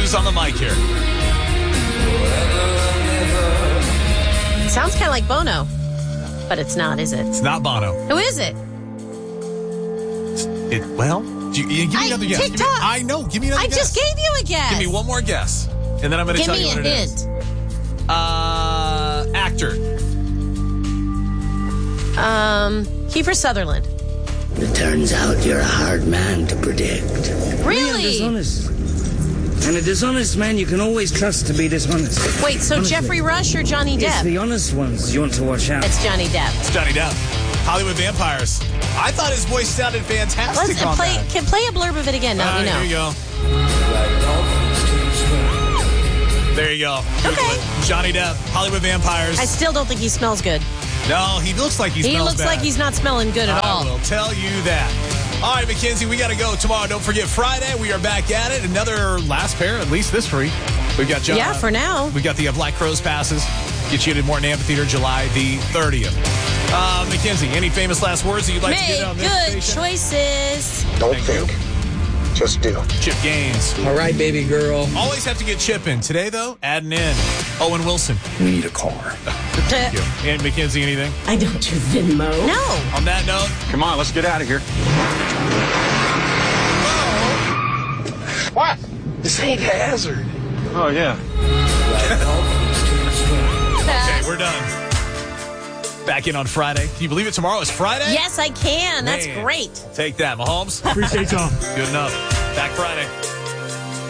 Who's on the mic here? Sounds kind of like Bono, but it's not, is it? It's not Bono. Who is it? Give me another guess. TikTok. I know. Give me another guess. I just gave you a guess. Give me one more guess, and then I'm going to tell you what it is. Give me Actor. a hint. Kiefer Sutherland. It turns out you're a hard man to predict. Really? Dishonest. And a dishonest man you can always trust to be dishonest. Wait, so Honestly. Jeffrey Rush or Johnny It's Depp? the honest ones you want to watch out. It's Johnny Depp. It's Johnny Depp. Hollywood Vampires. I thought his voice sounded fantastic Let's on play. that. Can play a blurb of it again. Now we know. Here you go. There you go. Okay. Johnny Depp, Hollywood Vampires. I still don't think he smells good. No, he looks like he He smells looks bad. like he's not smelling good at all. I will tell you that. All right, Mackenzie, we got to go tomorrow. Don't forget Friday. We are back at it. Another last pair, at least this free. We've got John. Yeah, for now. We got the Black Crowes passes. Get you to Morton Amphitheater July the 30th. Mackenzie, any famous last words that you'd like to get on Make this good station? choices. Don't Thank think. Just do. Chip Gaines. All right, baby girl. Always have to get Chip in. Today, though, adding in Owen Wilson. We need a car. Thank you. And Mackenzie, anything? I don't do Venmo. No. On that note, Come on, let's get out of here. What? This ain't Hazard. Oh, yeah. okay, we're done. Back in on Friday. Can you believe it? Tomorrow is Friday? Yes, I can. That's Man. great. Take that, Mahomes. Appreciate y'all. Good enough. Back Friday.